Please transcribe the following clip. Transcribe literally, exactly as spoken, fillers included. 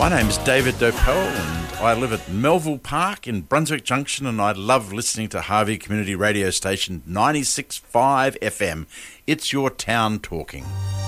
My name is David Dopel and I live at Melville Park in Brunswick Junction, and I love listening to Harvey Community Radio Station ninety-six point five F M. It's your town talking.